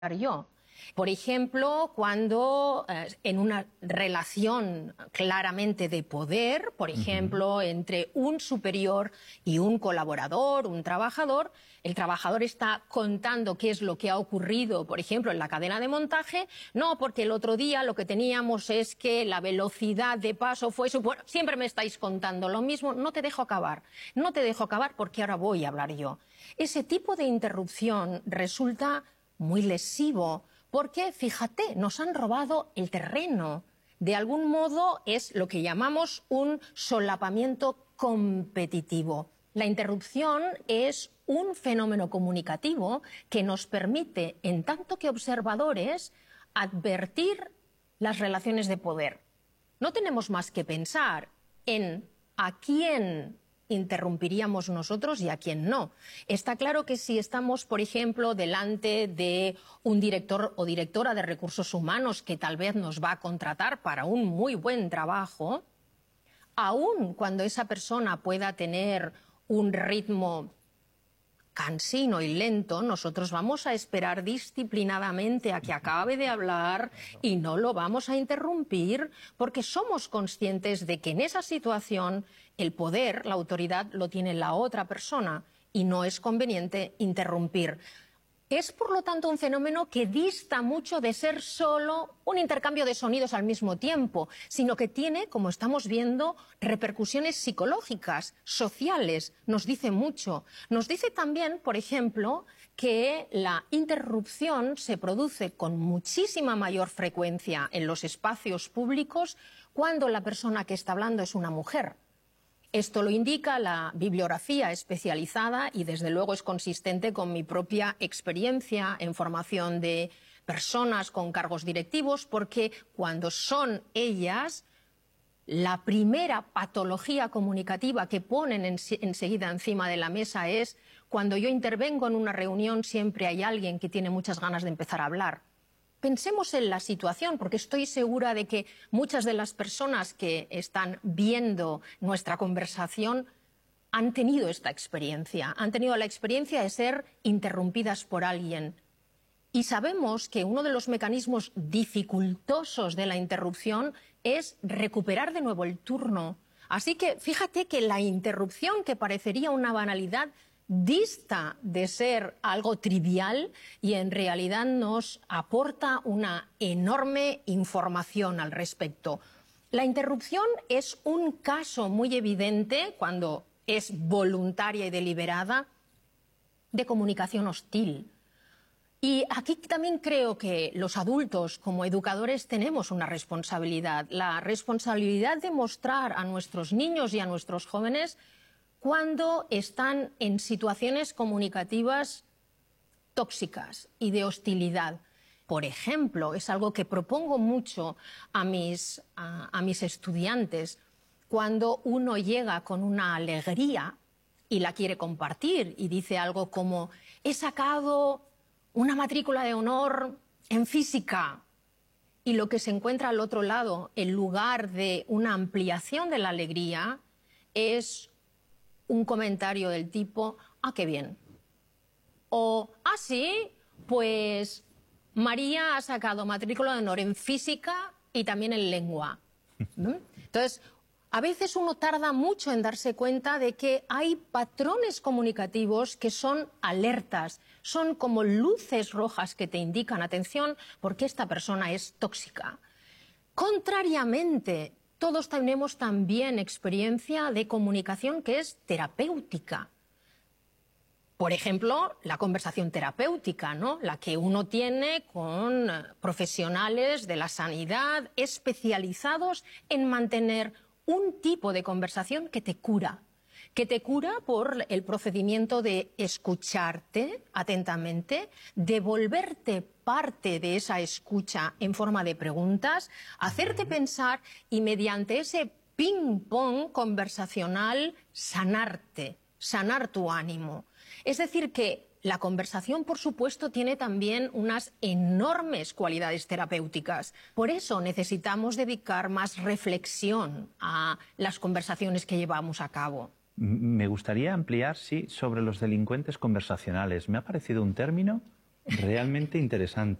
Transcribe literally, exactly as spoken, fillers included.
yo. Por ejemplo, cuando eh, en una relación claramente de poder, por ejemplo, uh-huh. entre un superior y un colaborador, un trabajador, el trabajador está contando qué es lo que ha ocurrido, por ejemplo, en la cadena de montaje, no, porque el otro día lo que teníamos es que la velocidad de paso fue... Bueno, siempre me estáis contando lo mismo, no te dejo acabar, no te dejo acabar porque ahora voy a hablar yo. Ese tipo de interrupción resulta muy lesivo, porque, fíjate, nos han robado el terreno. De algún modo es lo que llamamos un solapamiento competitivo. La interrupción es un fenómeno comunicativo que nos permite, en tanto que observadores, advertir las relaciones de poder. No tenemos más que pensar en a quién interrumpiríamos nosotros y a quién no. Está claro que si estamos, por ejemplo, delante de un director o directora de recursos humanos que tal vez nos va a contratar para un muy buen trabajo, aun cuando esa persona pueda tener un ritmo cansino y lento, nosotros vamos a esperar disciplinadamente a que acabe de hablar y no lo vamos a interrumpir porque somos conscientes de que en esa situación el poder, la autoridad, lo tiene la otra persona y no es conveniente interrumpir. Es, por lo tanto, un fenómeno que dista mucho de ser solo un intercambio de sonidos al mismo tiempo, sino que tiene, como estamos viendo, repercusiones psicológicas, sociales, nos dice mucho. Nos dice también, por ejemplo, que la interrupción se produce con muchísima mayor frecuencia en los espacios públicos cuando la persona que está hablando es una mujer. Esto lo indica la bibliografía especializada y desde luego es consistente con mi propia experiencia en formación de personas con cargos directivos, porque cuando son ellas, la primera patología comunicativa que ponen en, enseguida encima de la mesa es cuando yo intervengo en una reunión siempre hay alguien que tiene muchas ganas de empezar a hablar. Pensemos en la situación, porque estoy segura de que muchas de las personas que están viendo nuestra conversación han tenido esta experiencia, han tenido la experiencia de ser interrumpidas por alguien. Y sabemos que uno de los mecanismos dificultosos de la interrupción es recuperar de nuevo el turno. Así que fíjate que la interrupción, que parecería una banalidad, dista de ser algo trivial y en realidad nos aporta una enorme información al respecto. La interrupción es un caso muy evidente, cuando es voluntaria y deliberada, de comunicación hostil. Y aquí también creo que los adultos, como educadores, tenemos una responsabilidad. La responsabilidad de mostrar a nuestros niños y a nuestros jóvenes cuando están en situaciones comunicativas tóxicas y de hostilidad. Por ejemplo, es algo que propongo mucho a mis, a, a mis estudiantes, cuando uno llega con una alegría y la quiere compartir y dice algo como «he sacado una matrícula de honor en física», y lo que se encuentra al otro lado, en lugar de una ampliación de la alegría, es un comentario del tipo «ah, qué bien», o «ah, sí, pues María ha sacado matrícula de honor en física y también en lengua». ¿Mm? Entonces, a veces uno tarda mucho en darse cuenta de que hay patrones comunicativos que son alertas, son como luces rojas que te indican «atención, porque esta persona es tóxica». Contrariamente, todos tenemos también experiencia de comunicación que es terapéutica. Por ejemplo, la conversación terapéutica, ¿no? La que uno tiene con profesionales de la sanidad especializados en mantener un tipo de conversación que te cura, que te cura por el procedimiento de escucharte atentamente, devolverte parte de esa escucha en forma de preguntas, hacerte pensar y mediante ese ping-pong conversacional sanarte, sanar tu ánimo. Es decir que la conversación, por supuesto, tiene también unas enormes cualidades terapéuticas. Por eso necesitamos dedicar más reflexión a las conversaciones que llevamos a cabo. Me gustaría ampliar, sí, sobre los delincuentes conversacionales. Me ha parecido un término realmente interesante.